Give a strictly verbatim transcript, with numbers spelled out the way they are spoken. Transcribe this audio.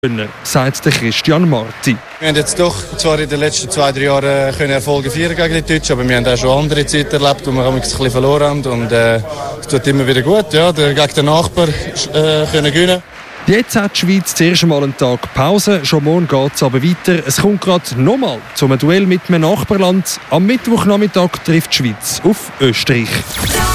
sagt der Christian Marti. Wir haben jetzt doch zwar in den letzten zwei, drei Jahren können Erfolge feiern gegen die Deutschen, aber wir haben auch schon andere Zeiten erlebt, wo wir ein bisschen verloren haben. Und äh, es tut immer wieder gut, ja, gegen den Nachbar äh, können gewinnen. Jetzt hat die Schweiz zuerst einmal einen Tag Pause. Schon morgen geht es aber weiter. Es kommt gerade nochmal zum Duell mit einem Nachbarland. Am Mittwochnachmittag trifft die Schweiz auf Österreich.